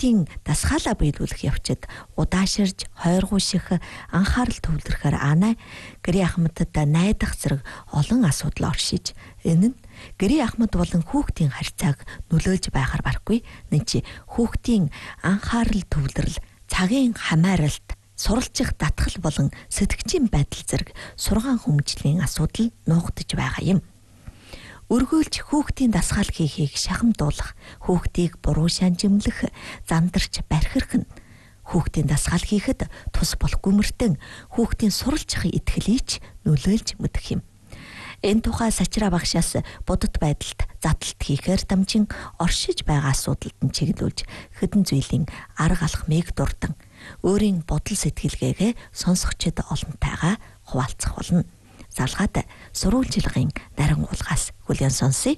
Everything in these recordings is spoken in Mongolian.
хүүхдийн дасгаалаа биелүүлэх явцад удааширж хойргууших анхаарал төвлөрөхөөр Ана гэрийн ахмадад найдах зэрэг олон асуудал оршиж энэ нь гэрийн ахмад болон хүүхдийн харьцааг нөлөөлж байхаар барахгүй. Нэг чи хүүхдийн анхаарал төвлөрөл, цагийн хамааралт, суралцах татгал болон сэтгчийн байдал зэрэг сургаан хүмүүжлийн асуудал нуугдж байгаа юм. Өргөөлж хүүхдийн дасгал хийхийг шахамдуулах, хүүхдийг буруу шанжимлэх, зандарч бархирх нь хүүхдийн дасгал хийхэд тус болох гүмертэн хүүхдийн суралцах итгэлийч нөлөөлж мэдэх юм. Энэ тухай Сачраа багшаас бодит байдалд задлалт хийхээр дамжин оршиж байгаа асуудалд нь чиглүүлж хэдэн зүйлийн арга алхмыг дурдан өөрийн бодол сэтгэлгээгээ сонсогчид олонтайгаа хуваалцах болно. Залгаад сурвалжилгын нарангуулгаас хүлээн сонсъё.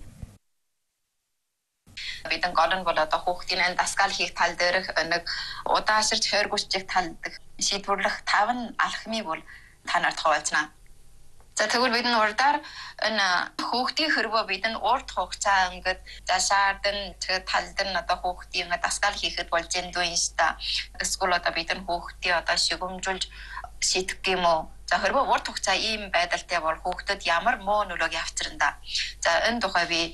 Бидэн голон болоод хүүхдийн дасгал хийх тал дээрх нэг удааширч хойргуушчих тал шийдвэрлэх 5 алхмыг бол та нарт хуваалцана. За тэгвэл бидний урдаар энэ хүүхдийн хөрвөө бидэн урт хугацаа ингээд шаардан тал дээр хүүхдийн дасгал хийхэд болж зэндүү юм ста. Эсвэл бидэн хүүхдийн шигэмжүүлж шийдэх юм уу? За хөрвөө урт хугацаа ийм байдалтай бол хүүхдэд ямар муу нөлөөг авчирна. За энэ тухай би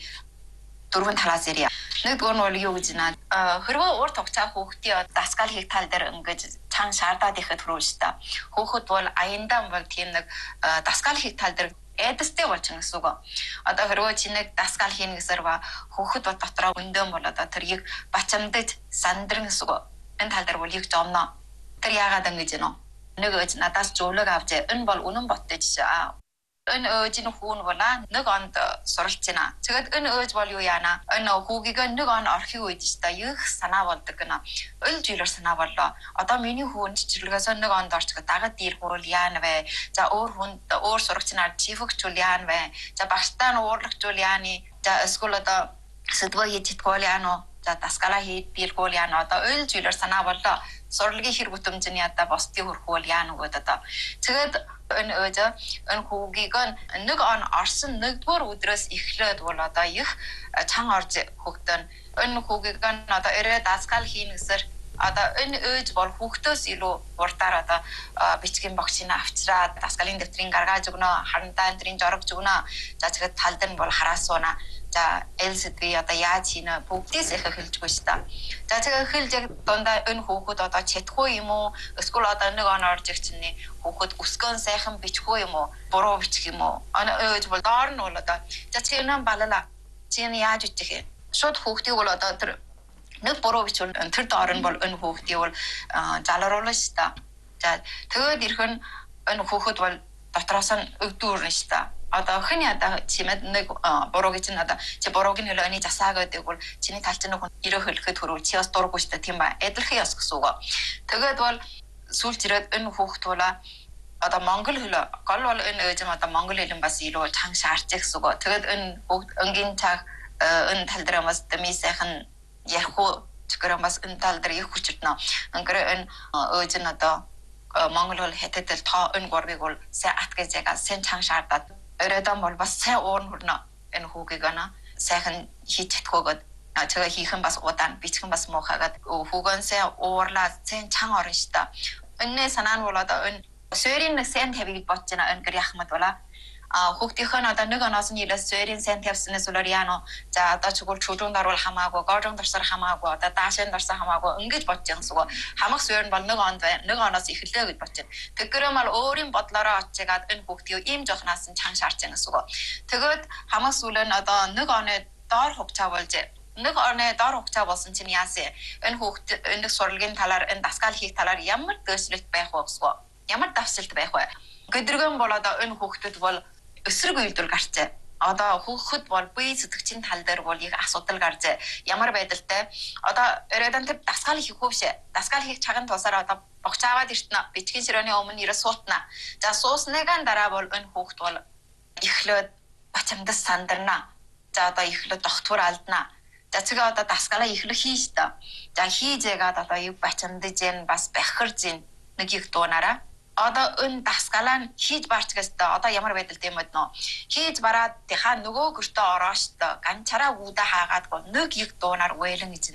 4 талаас ирье. Нэгдүгээр нь бол юу гэж байна? Хөрвөө урт хугацаа хүүхдийн дасгал хийх тал дээр ингээд чан шаардаад ихэд хүрүүштэй. Хүүхэд бол аяндаа бол тийм нэг дасгал хийх тал дээр эдэстэй болчихно гэсэн үг. Одоо хөрвөө чи нэг дасгал хийнэ гэсээр ба хүүхэд бод дотроо өндөөн бол тэрийг бачамдаж сандран гэсэн үг. Энэ тал дээр бол их жомно. Тэр яагаад ингэж байна вэ? Нэг ээж надаас зөвлөг авч энэ бол үнэн боттой жишээ. Энэ ээжийн хүүн бола нэг онд суралц байна. Тэгээд энэ ээж бол юу яана? Энэ хүүгийг нэг он орхиг үйд ч та их санаа болдог гэнэ. Өл жилээр санаа боллоо. Одоо миний хүүн чичлэгээс нэг онд орчгоо дагад дийлгүүрэл яана вэ? За өөр хүнд өөр сурагчнаар чифэгчүүл яана вэ? За багштаа нь уурлагчүүл яаны? За эсвэл одоо сэдвээ хийж идэггүй яана уу? За дасгалаа хийж дийлгүүл яана. Одоо өл жилээр санаа боллоо. Сурлагын хэр бүтэмжний ята босдын хөрхүүл яана гэдэг одоо. Тэгээд энэ ээж энэ хүүгийг нэг он орсон нэгдүгээр өдрөөс эхлээд бол одоо их чан орж хөгтөн энэ хүүгийг одоо өрөө дасгал хийнэ гэсэр одоо энэ ээж бол хүүхдөөс илүү урдаар одоо бичгийн богцыг авчраад дасгалын дэвтрийг гаргаж өгнө, харантаа энтрийн жорогж өгнө. За тэгээд талд нь бол хараасууна. За элсэдви одоо яаж хийнэ бүгдээс их хэлжгүй шүү дээ. За тэгээ хэлж яг дундаа энэ хүүхэд одоо чадахгүй юм уу? Эсвэл одоо нэг он орж ирэх чинь хүүхэд өсгөн сайхан бичихгүй юм уу? Буруу бичих юм уу? Ээж бол доор нь бол одоо за чи энэ балала. Чи энэ яаж бичих юм? Шууд хүүхдийг бол одоо тэр нэг буруу бичвэл тэр доор нь бол энэ хүүхдийг бол залруулна шүү дээ. За тэгээд ирэх нь энэ хүүхэд бол дотроос нь өвдөрнө шүү дээ. Одоо хэн яда чимэд нэг буруу гэж надаа чи бурууг нь хэлөөний засаа гэдэг бол чиний талч нэг хүн ирэх хэлэхэд хөрөв чи бас дурггүй шүү дээ тийм ба эдэлхий яс гэсэн үг. Тэгээд бол сүүлч ирээд энэ хүүхэд бол одоо монгол хэл гол бол энэ ээж нь одоо монгол хэлэн бас илүү чанга шаарч гэсэн үг. Тэгээд энэ хүүхэд өнгийн цаг энэ тал дээр бас дэмий сайхан ярих уу чигэр бас энэ тал дээр их хүчирднэ. Ингээд энэ ээж нь одоо монгол хэл хятадэл тоо энэ гурвыг бол сайн ат гэж яга сайн чанга шаардаад өрөөдөн бол бас сайн уурн хүрнэ энэ хүүгийг сайхан хийж чадхгүйгээд тэгээ хийхэн бас удаан бичихэн бас муухайгаад хүүгэн сайн уурлаа сайн чан орно шүү дээ. Өнөө санаа нь бол одоо энэ суурийн нэг сайн тавийг бодож байна энэ гэр яхмад бола хүүхдийнхэн одоо нэг оноос нь илээс суурийн сайн тавьснаас улаар яано за одоо чигүүл чөлөөнд орвол хамаагүй гожон дурсаар хамаагүй одоо даашин дурсаар хамаагүй ингэж бодож байгаа зүгөө хамаг суурь нь бол нэг онд нэг оноос эхлэе гэж бодож байна. Тэгэхээр мал өөрийн бодлороо очигаад энэ хүүхдийг ийм жоохнаас нь чан шаарч байгаа зүгөө. Тэгээд хамаг сүүлэн одоо нэг оны доор хугацаа болж нэг оны доор хугацаа болсон чинь яасан энэ хүүхд энэ сурлагын талаар энэ дасгал хийх талаар ямар дэвшлэлт байх вэ гэсэн. Ямар давсалт байх вэ? Гэдрэгэн бол одоо энэ хүүхдэд бол өсрөг үйлдвэр гарчээ. Одоо хүүхэд бол бие сэтгчийн тал дээр бол их асуудал гарчээ. Ямар байдалтай? Одоо өрөөдөн тэр дасгал хийхгүй бишээ. Дасгал хийх цагаан тусаар одоо богцааваад иртнэ. Бичгийн ширээний өмнө ирээ суутна. За суусныган дараа бол энэ хүүхэд бол эхлээд бачамдас сандарна. За одоо эхлээд дохтур алдна. За тэгээ одоо дасгалаа эхлэх хийн штэ. За хийжээгээд одоо юу бачамдаж гэн бас бахарж гэн нэг их дуунаараа одоо энэ дасгалаа хийж барч гэстэй одоо ямар байдалтай юм бэ нөө хийж бараад тихаа нөгөө гөртөө орооштоо ганцаараа үүдэ хаагаад нэг их дуунаар уйлан гэж нэ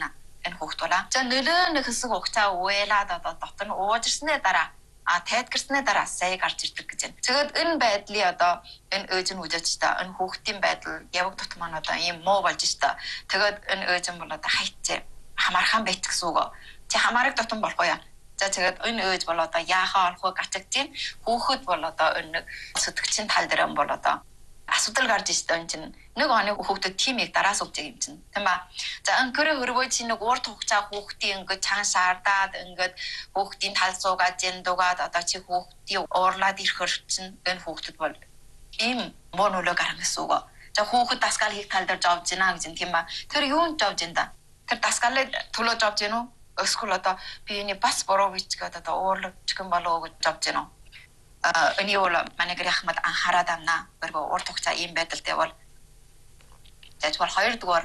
энэ хүүхд болоо. За нөлөө нэг хэсэг хугацаа уйлаад одоо дотор нь уужирсны дараа тайдгарсны дараа сая гарч ирдэг гэж байна. Тэгээд энэ байдлыг одоо энэ ээж нь үжиж та энэ хүүхдийн байдал яваг тутам маань одоо ийм муу болж та. Тэгээд энэ ээж нь бол одоо хайцээ хамаархан байт гэсэн үг. Чи хамаарах тутам болох уу яа? За тэгээд энэ ээж бол одоо яахаа олох вэ гацагдیں۔ Хүүхэд бол одоо энэ сүтгэгчийн тал дээр бол одоо асуудал гарч ирсэн энэ чинь нэг оны хүүхдэд тийм их дараас өгч юм чинь тийм ба. За анкөрө хөрвөө чи нэг урт хугацаа хүүхдийн ингээд цаан шаардаад ингээд хүүхдийн тал зуугаад зэндугаад одоо чи хүүхдийн уурлаад ирэхэр чинь энэ хүүхдэд бол ийм муу нөлөө гарах гэсэн үг. За хүүхэд дасгал хийх тал дээр жовж гинэ гэж тийм ба. Тэр юунд жовж гин да? Тэр дасгалыг төлөө жовж гин үү? Эсвэл одоо би энэ бас буруу гэж одоо уурлаж гэн болоо гэж жовж гин үү? Энэ юу манайг яхмад анхаарад амна гэргөө урт хугацаа ийм байдалтай бол тэгвэл хоёрдугаар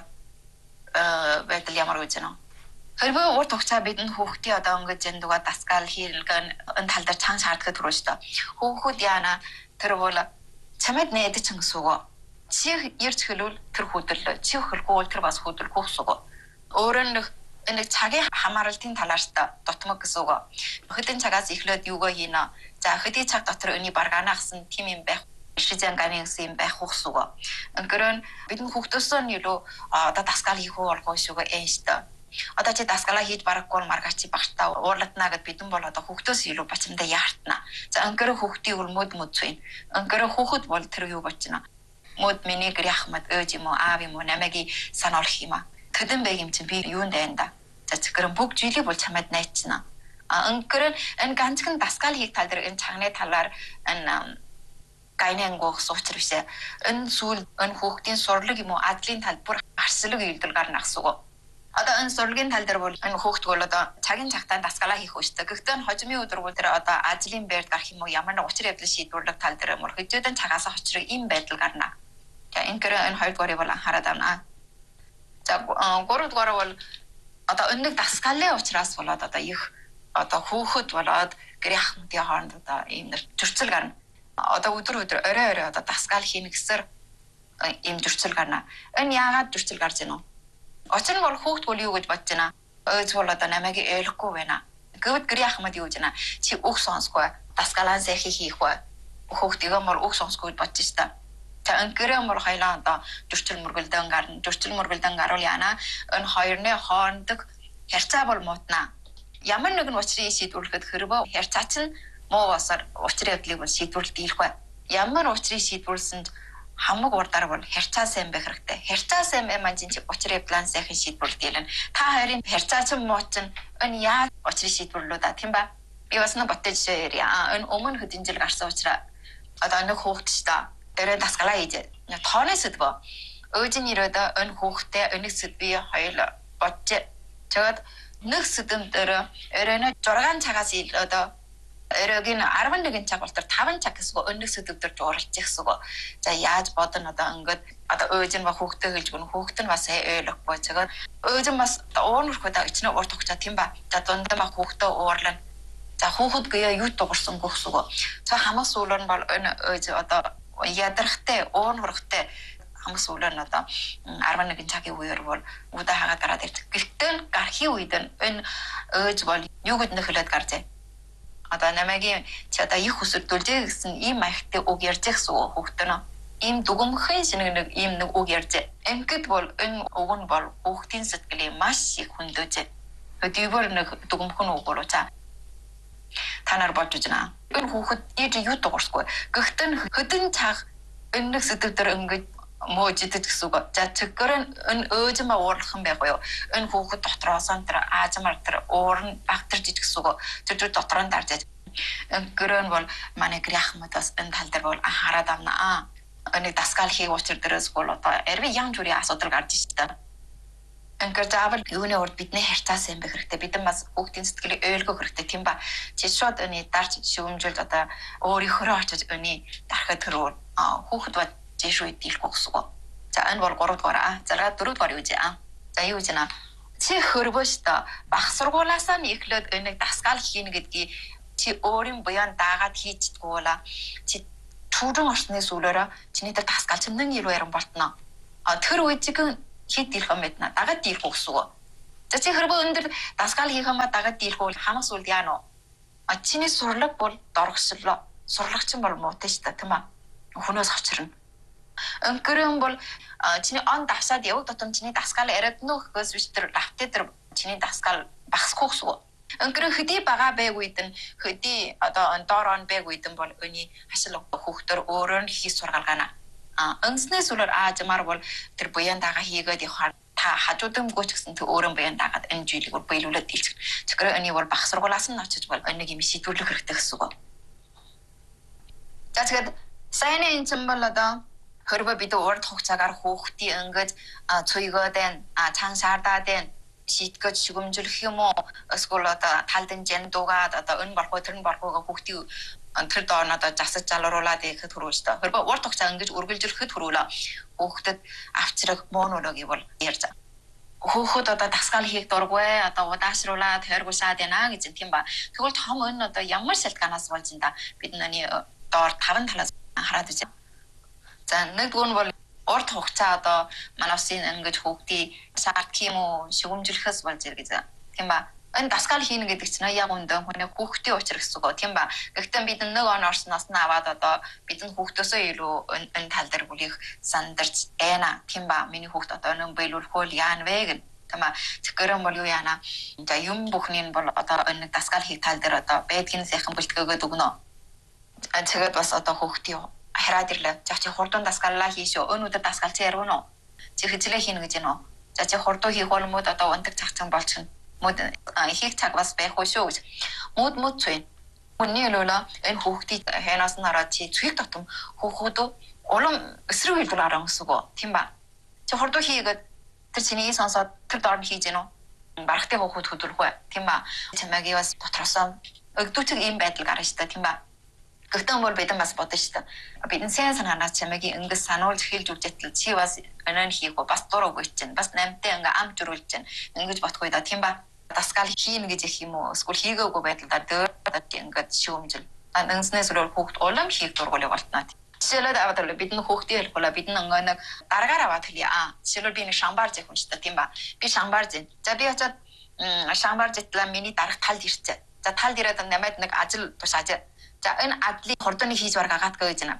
байдал ямар гэж байна. Хэрвээ урт хугацаа бидний хүүхдийн одоо ингээд зэндуга дасгал хийлгэн энэ тал дээр цаан шаарддаг төрөө шүү дээ. Хүүхэд яана тэр бол чамд нээдэж чинь гэсэн үг. Чи ирж хэлвэл тэр хөдөллөө. Чи хөлгүй тэр бас хөдөлгүй гэсэн үг. Өөрөөр нэг энэ цагийн хамааралтын талаас та дутмаг гэсэн үг. Хөдөлн цагаас эхлээд юугаа хийнэ. За хөдөлгөөний цаг дотор өний баргаанахсан тийм юм байх. Шижэн ганы юм байх гэсэн үг. Ингэрэн бидний хүүхдөөсөө илүү одоо дасгал хийх үү болох шүү гээ шүү. Одоо чи дасгалаа хийж барахгүй маргачи багтаа уурлатна гэд бидэн бол одоо хүүхдөөс илүү бачимдаа яартна. За ингэрэн хүүхдийн өрмөд мөцвэн. Ингэрэн хүүхэд бол тэр юу бочна. Мод миний гэряхмад ээж юм уу аав юм уу намайг санаалах юм аа. Тэдэн байг юм чинь би юунд байна да. За зөвхөн бүгд жилиг бол чамд найчна. Анкерэн энэ ганцхан дасгал хийх тал дээр энэ цагны талаар энэ гайнангох суучир бишээ. Энэ сүүл энэ хүүхдийн сурлаг юм уу адлын тал бүр арслаг үйлдэл гарна гэсэн үг. Одоо энэ сурлагын тал дээр бол энэ хүүхд бол одоо цагийн цагтаа дасгалаа хийх үүсдэг. Гэхдээ энэ хожимын өдөр бол тэр одоо ажлын байрд гарах юм уу ямар нэг учир явдал шийдвэрлэх тал дээр мөр хэдүүдэн цагаас очрог ийм байдал гарна. За энэ хоёрдугаарыг бол анхаарал тавина. За гуравдугаар бол одоо өнөг дасгалын учраас болоод одоо их одоо хүүхэд болоод гэряхмтын хооронд одоо ийм зөрчил гарна. Одоо өдөр орой одоо дасгал хийнэ гэсээр ийм зөрчил гарна. Энэ яагаад зөрчил гарч ийнө? Очир нь бол хүүхэд бол юу гэж бодож байна? Өөз бол одоо намайг ойлгохгүй байна. Гэвд гэряхмад юу гэж байна? Чи үг сонсохгүй, дасгалаа сайхан хийх вэ? Хүүхдийгөө мөр үг сонсохгүй бодож та. За гэрээ мөр хайлаа одоо зөрчил мөргөлдөн гарна. Зөрчил мөргөлдөн гарвал яана? Энэ хоёрны хоорондох харьцаа бол муутна. Ямар нэгэн учрыг шийдвэрлэхэд хэрвээ харьцаа чинь муу басаар учрын явдлыг бол шийдвэрлэж дийлэх бай. Ямар учрыг шийдвэрлсэнд хамаг урдаар бол харьцаа сайн байх хэрэгтэй. Харьцаа сайн баймаа чинь учрын явдлаа сайхан шийдвэрлэж дийлнэ. Та хоёрын харьцаа чинь муу чинь энэ яа учрыг шийдвэрлэлөө да тийм ба? Би бас нэг боттой жишээ ярья. Энэ өмнө хэдэн жил гарсан учраас одоо нэг хүүхэд ч та дөрөв дасгалаа хийж тооны сэдв. Өөжин ирээд энэ хүүхдээ өнөг сэдвийг хоёул бодож чад нэг сэдвэн дээр өрөөний 6 цагаас одоо өрөөгийн 11 цаг болтор 5 цаг гэсэн өнөг сэдв дээр жуулчих гэсэн. За яаж бодно одоо ингээд одоо өөжин ба хүүхдээ хэлж гүн хүүхэд нь бас ойлгохгүй цагаад өөжин бас уурнахгүй да ичнэ урт хугацаа тийм ба. За дундаа ба хүүхдээ уурлана. За хүүхэд гээ юу дуурсан гөхсөг. За хамаг сүүлөр нь бол энэ өөж одоо ядархтай уурнахтай хамаг сүүлээр нь одоо 11 цагийн үеэр бол удаа хагаад гараад ирдэг. Гэхдээ гархийн үед энэ өөж бол юу гэд нөхөлөд гаржээ. Одоо намайгийн чи одоо их өсөлдүүлжээ гэсэн ийм маягтай үг ярьж гэсэн хүүхдээ нөө. Ийм дүгмхэн шинэг нэг ийм нэг үг ярьжээ. Ингээд бол энэ үг нь бол хүүхдийн сэтгэлийг маш их хөндөж. Өдөрөөр нэг дүгмхэн үг болоо за. Та нар бодож байна. Энэ хүүхэд ээж юу дуурсгүй. Гэхдээ хөдөн цаг энэ сэдв дээр ингээд мөөжидэд гэсэн үг. За тэгэхээр энэ өөжин ба уурлах юм байхгүй юу? Энэ хүүхэд дотроос нь тэр аажмар тэр уурн багтарч иж гэсэн үг. Тэр дотор нь дарж иж. Гэрэн бол манай гэряхмадаас энэ тал дээр бол анхаарал авнаа. Энэ дасгал хийх учир дээрээс бол одоо эрвээ янз бүрийн асуудал гарч иж та. Ингээд заавал юуны урд бидний харьцаа сайн байх хэрэгтэй. Бид бас хүүхдийн сэтгэлийг ойлгох хэрэгтэй тийм ба. Чи шууд өний дарж шүүмжүүлж одоо өөрийнхөө очиж өний дарахад тэр хүүхэд ба жишүү дийлэх гэсэн үг. За энэ бол 3 дугаар. За 4 дугаар юу гэж За юу гэж чи хөрвөөш та бах сургуулаасаа эхлээд энэ дасгал хийнэ гэдгийг чи өөрийн буян даагаад хийждгүүла. Чи түрэн орсны сүүлээрээ чиний дээр дасгал чимнэн 90 болтно. Тэр үед хэд дийлэх юм бэ? Дагаад дийлэх гэсэн үг. За чи хэрвээ өндөр дасгал хийх юм ба дагаад дийлгүй хамаг сүлд яана уу? Чиний сурлаг бол доргослоо. Сурлагч бол муутай шүү дээ, тийм аа. Хүнээс хочирно. Өнгөрөн бол чиний он давсаад яваг тутам чиний дасгал яриад нөхөөс биш тэр лавтэ тэр чиний дасгал багсахгүй гэсэн. Өнгөрөн хөдий бага байг үйдэн хөдий одоо доорон байг үйдэн бол өний хашил хүүхдэр өөрөө нь хийх сургалгаана. Өнснээс үлээр аажмаар бол тэр буян дагаа хийгээд явахаар та хажуудамгүй ч гэсэн тэр өөрөө буян дагаад энэ жилиг бол биелүүлээд дийлчих. Тэгэхээр өний бол баг сургуулаас нь очиж бол өнийг юм шийдвэрлэх хэрэгтэй гэсэн үг. За тэгээд сайн энэ юм бол одоо хэрвээ бид урд хугацаагаар хүүхдийн ингээд цуйгоод байна, цааншаардаад байна, шийтгэж шүгэмжлэх юм уу? Эсвэл одоо талдан жандуугаад одоо энэ болох тэр нь болохыг хүүхдийн тэр доон одоо засаж залруулаад ирэхэд хүрүүлж та. Хэрвээ урд хугацаа ингэж үргэлжлэхэд хүрүүлээ. Хүүхдэд авчрах моонолог бол ярьж байгаа. Хүүхэд одоо дасгал хийх дургүй, одоо удаашруулаад тойргуулсаад байна гэж тийм ба. Тэгвэл том энэ одоо ямар шалтгаанаас болж энэ да бид нүний доор 5 талаас хараад үзье. За нэгдүгээр нь бол урд хугацаа одоо манайсын ингэж хүүхдийн шаардлага юм уу шүгэмжлэхээс болж ирэх гэж. Тийм ба. Энэ дасгал хийнэ гэдэг чинь яг үндэ хүний хүүхдийн учир гэсэн үг тийм ба. Гэхдээ бид нэг он орсноос нь аваад одоо бидний хүүхдөөсөө илүү энэ тал дээр бүрийг сандарч байна. Тийм ба. Миний хүүхд одоо энэ биелүүлэхөөл яана вэ гэх тийм ба. Тэгэхээр бол юу яана. За юм бүхний нь бол одоо энэ дасгал хийх тал дээр одоо байдгийн сайхан бэлтгэгээд өгнө. Тэгээд бас одоо хүүхдийн хараад ирлээ. За чи хурдан дасгаллаа хийшөө. Өнөөдөр дасгалцсан ярив нь. Чи хизлээ хийнэ гэж байна уу? За чи хурдан хийх бол мод одоо унтаг цагцсан болчихно. Мод хийх цаг бас байх уу шүү гэж. Мод цуй. Үнний лөлөө энэ хүүхдийн хэнаас нь хараад чи цүхийг дотом хүүхдүүд улам эсрэг хэлбэр арга гэсэн үг. Тийм ба. Чи хурдан хийгээд тэр чиний сонсоод тэр доор нь хийж гэнэ үү? Барахтын хүүхд хөдөлгөө. Тийм ба. Чамаагийн бас дотроосоо өгдөөцөг ийм байдал гарна шүү дээ. Тийм ба. Гэхдээ бол бидэн бас бодно шүү дээ. Бидэн сайн санаанаас чамаагийн ингээс сануулж хэлж үжэтэл чи бас өнөө хийх үү? Бас дуруугүй чинь. Бас намтай ингээ ам журулж чинь. Ингэж бодохгүй да. Тийм ба. Дасгал хийнэ гэж их юм уу? Эсвэл хийгээгүй байдлаа дөр ингээд шүүмжил. Нэгснээс өөр хүүхд улам хийх дургуул явуултнаа. Жишээлбэл аваад бидний хүүхдийн хэлбэл бидний нэг дараагаар аваад хэлье. Жишээлбэл би нэг шамбарж явах юм шүү дээ. Тийм ба. Би шамбарж байна. За би очиод шамбарж итлаа миний дарах талд ирчээ. За талд ирээд намайг нэг ажил туш ажил. За энэ адлыг хурдны хийж баргагаад гэж байна.